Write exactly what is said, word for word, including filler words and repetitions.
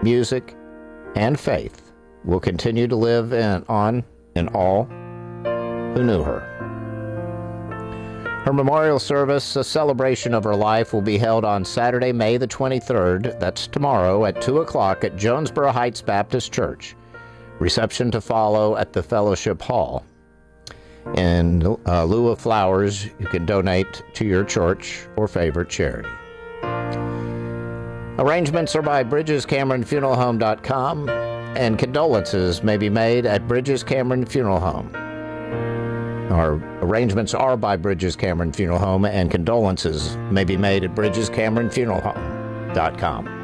music, and faith will continue to live in, on in all who knew her. Her memorial service, a celebration of her life, will be held on Saturday, May the twenty-third, that's tomorrow, at two o'clock at Jonesboro Heights Baptist Church. Reception to follow at the Fellowship Hall. In uh, lieu of flowers, you can donate to your church or favorite charity. Arrangements are by Bridges Cameron Funeral Home dot com, and condolences may be made at Bridges Cameron Funeral Home. Our arrangements are by Bridges Cameron Funeral Home, and condolences may be made at Bridges Cameron Funeral Home dot com.